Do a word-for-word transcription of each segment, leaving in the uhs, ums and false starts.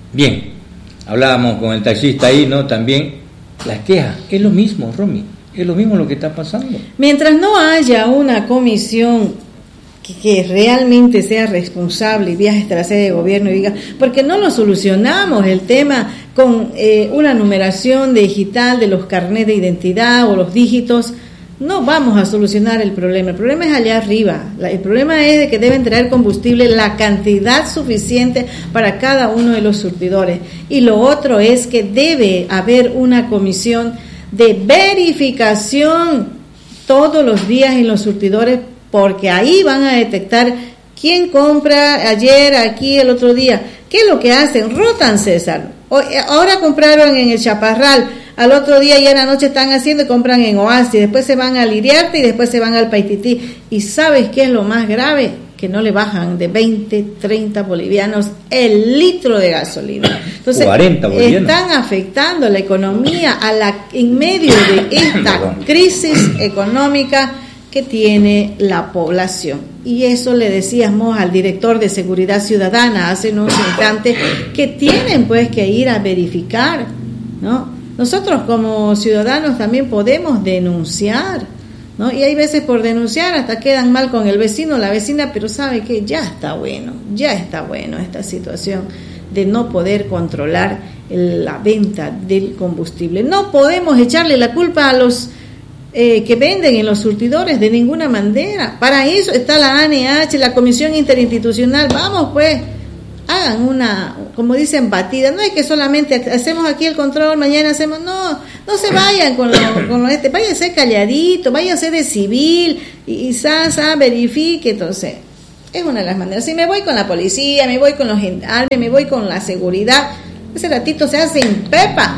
Bien, hablábamos con el taxista ahí, ¿no? También las quejas, es lo mismo, Romy, es lo mismo lo que está pasando. Mientras no haya una comisión que, que realmente sea responsable y viaje hasta la sede de gobierno y diga, porque no lo solucionamos el tema con eh, una numeración digital de los carnets de identidad o los dígitos, no vamos a solucionar el problema. El problema es allá arriba. El problema es de que deben traer combustible la cantidad suficiente para cada uno de los surtidores. Y lo otro es que debe haber una comisión de verificación todos los días en los surtidores, porque ahí van a detectar quién compra ayer, aquí, el otro día. ¿Qué es lo que hacen? Rotan, César. Ahora compraron en el Chaparral, al otro día ya en la noche están haciendo y compran en Oasis, después se van a Liriarte y después se van al Paitití. ¿Y sabes qué es lo más grave? Que no le bajan de veinte, treinta bolivianos el litro de gasolina. Entonces, cuarenta bolivianos. Están afectando la economía a la en medio de esta crisis económica que tiene la población. Y eso le decíamos al director de Seguridad Ciudadana hace unos instantes, que tienen pues que ir a verificar, ¿no? Nosotros como ciudadanos también podemos denunciar, ¿no? Y hay veces por denunciar hasta quedan mal con el vecino o la vecina, pero sabe que ya está bueno, ya está bueno esta situación de no poder controlar el, la venta del combustible. No podemos echarle la culpa a los eh, que venden en los surtidores de ninguna manera. Para eso está la A N H, la Comisión Interinstitucional. Vamos pues, hagan una, como dicen, batida. No es que solamente hacemos aquí el control, mañana hacemos, no, no se vayan con lo, con lo este, váyanse calladito, váyanse de civil, y, y sa, sa, verifique. Entonces, es una de las maneras. Si me voy con la policía, me voy con los gendarmes, me voy con la seguridad, ese ratito se hace en pepa,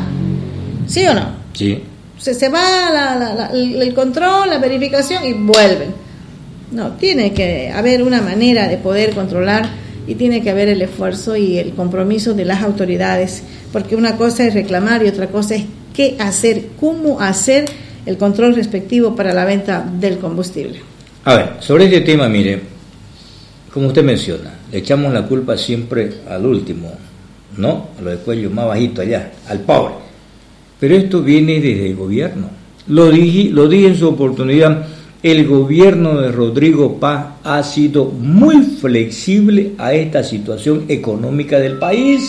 ¿sí o no? Sí. Se, se va la, la, la, el control, la verificación y vuelven. No, tiene que haber una manera de poder controlar y tiene que haber el esfuerzo y el compromiso de las autoridades, porque una cosa es reclamar y otra cosa es qué hacer, cómo hacer el control respectivo para la venta del combustible. A ver, sobre este tema, mire, como usted menciona, le echamos la culpa siempre al último, ¿no? A lo de cuello más bajito allá, al pobre. Pero esto viene desde el gobierno. Lo dije, lo dije en su oportunidad. El gobierno de Rodrigo Paz ha sido muy flexible a esta situación económica del país.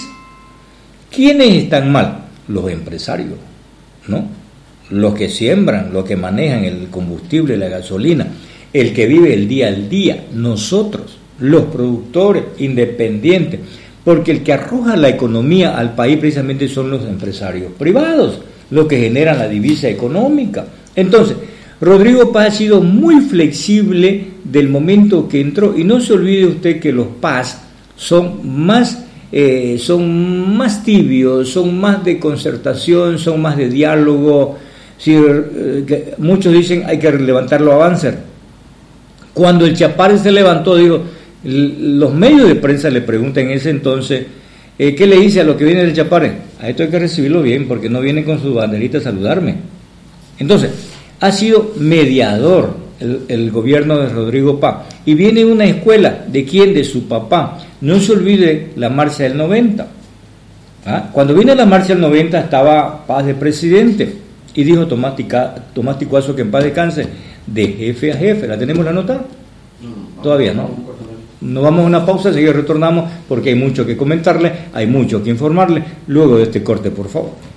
¿Quiénes están mal? Los empresarios, ¿no? Los que siembran, los que manejan el combustible, la gasolina, el que vive el día al día, nosotros, los productores independientes, porque el que arroja la economía al país precisamente son los empresarios privados, los que generan la divisa económica. Entonces, Rodrigo Paz ha sido muy flexible del momento que entró, y no se olvide usted que los Paz son más eh, son más tibios, son más de concertación, son más de diálogo. Si, eh, que muchos dicen hay que levantarlo a Banzer. Cuando el Chapare se levantó, digo, los medios de prensa le preguntan en ese entonces, eh, ¿qué le dice a lo que viene del Chapare? A esto hay que recibirlo bien, porque no viene con su banderita a saludarme. Entonces, ha sido mediador el, el gobierno de Rodrigo Paz. Y viene una escuela, ¿de quién? De su papá. No se olvide la marcha del noventa. ¿Ah? Cuando viene la marcha del noventa estaba Paz de presidente y dijo Tomás, Tica, Tomás Ticuazo que en paz descanse, de jefe a jefe. ¿La tenemos la nota? No, todavía no. Nos vamos a una pausa, seguimos retornamos porque hay mucho que comentarle, hay mucho que informarle luego de este corte, por favor.